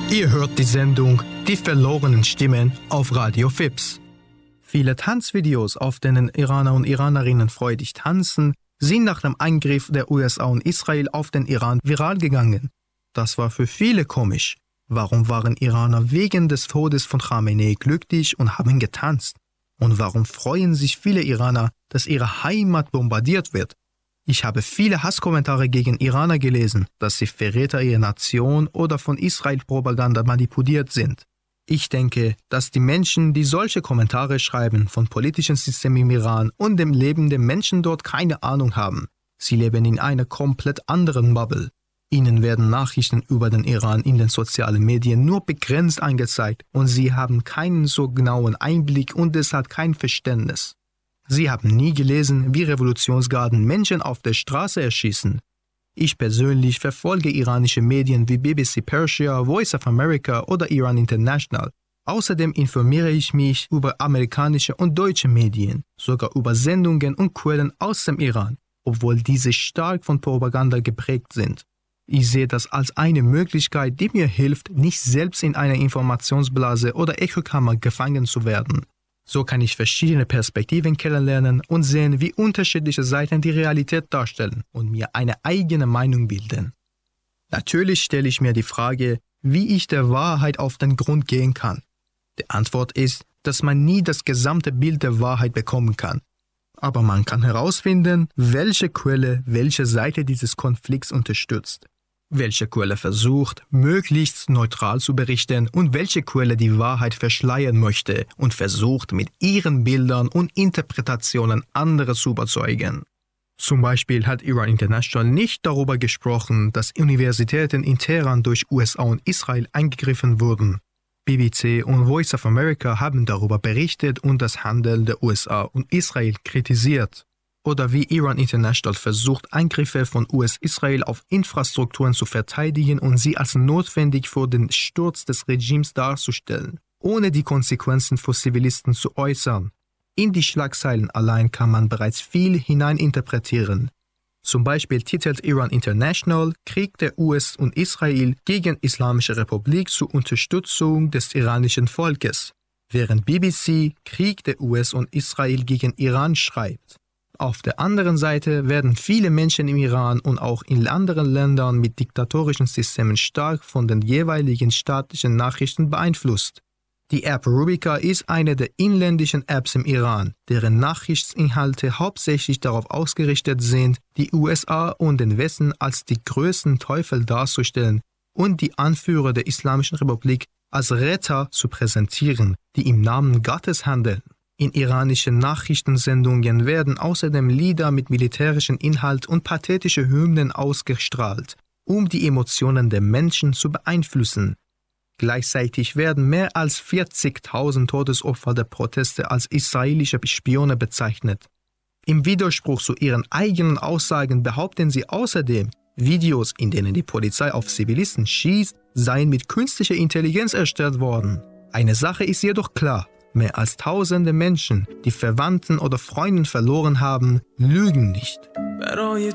Ihr hört die Sendung Die verlorenen Stimmen auf Radio FIPS. Viele Tanzvideos, auf denen Iraner und Iranerinnen freudig tanzen, sind nach dem Eingriff der USA und Israel auf den Iran viral gegangen. Das war für viele komisch. Warum waren Iraner wegen des Todes von Khamenei glücklich und haben getanzt? Und warum freuen sich viele Iraner, dass ihre Heimat bombardiert wird? Ich habe viele Hasskommentare gegen Iraner gelesen, dass sie Verräter ihrer Nation oder von Israel-Propaganda manipuliert sind. Ich denke, dass die Menschen, die solche Kommentare schreiben, von politischen Systemen im Iran und dem Leben der Menschen dort keine Ahnung haben. Sie leben in einer komplett anderen Bubble. Ihnen werden Nachrichten über den Iran in den sozialen Medien nur begrenzt angezeigt und sie haben keinen so genauen Einblick und deshalb kein Verständnis. Sie haben nie gelesen, wie Revolutionsgarden Menschen auf der Straße erschießen. Ich persönlich verfolge iranische Medien wie BBC Persia, Voice of America oder Iran International. Außerdem informiere ich mich über amerikanische und deutsche Medien, sogar über Sendungen und Quellen aus dem Iran, obwohl diese stark von Propaganda geprägt sind. Ich sehe das als eine Möglichkeit, die mir hilft, nicht selbst in einer Informationsblase oder Echokammer gefangen zu werden. So kann ich verschiedene Perspektiven kennenlernen und sehen, wie unterschiedliche Seiten die Realität darstellen und mir eine eigene Meinung bilden. Natürlich stelle ich mir die Frage, wie ich der Wahrheit auf den Grund gehen kann. Die Antwort ist, dass man nie das gesamte Bild der Wahrheit bekommen kann. Aber man kann herausfinden, welche Quelle welche Seite dieses Konflikts unterstützt. Welche Quelle versucht, möglichst neutral zu berichten und welche Quelle die Wahrheit verschleiern möchte und versucht, mit ihren Bildern und Interpretationen andere zu überzeugen. Zum Beispiel hat Iran International nicht darüber gesprochen, dass Universitäten in Teheran durch USA und Israel eingegriffen wurden. BBC und Voice of America haben darüber berichtet und das Handeln der USA und Israel kritisiert. Oder wie Iran International versucht, Angriffe von US-Israel auf Infrastrukturen zu verteidigen und sie als notwendig für den Sturz des Regimes darzustellen, ohne die Konsequenzen für Zivilisten zu äußern. In die Schlagzeilen allein kann man bereits viel hineininterpretieren. Zum Beispiel titelt Iran International Krieg der US und Israel gegen Islamische Republik zur Unterstützung des iranischen Volkes, während BBC Krieg der US und Israel gegen Iran schreibt. Auf der anderen Seite werden viele Menschen im Iran und auch in anderen Ländern mit diktatorischen Systemen stark von den jeweiligen staatlichen Nachrichten beeinflusst. Die App Rubica ist eine der inländischen Apps im Iran, deren Nachrichtsinhalte hauptsächlich darauf ausgerichtet sind, die USA und den Westen als die größten Teufel darzustellen und die Anführer der Islamischen Republik als Retter zu präsentieren, die im Namen Gottes handeln. In iranischen Nachrichtensendungen werden außerdem Lieder mit militärischem Inhalt und pathetische Hymnen ausgestrahlt, um die Emotionen der Menschen zu beeinflussen. Gleichzeitig werden mehr als 40.000 Todesopfer der Proteste als israelische Spione bezeichnet. Im Widerspruch zu ihren eigenen Aussagen behaupten sie außerdem, Videos, in denen die Polizei auf Zivilisten schießt, seien mit künstlicher Intelligenz erstellt worden. Eine Sache ist jedoch klar: Mehr als tausende Menschen, die Verwandten oder Freunde verloren haben, lügen nicht. برای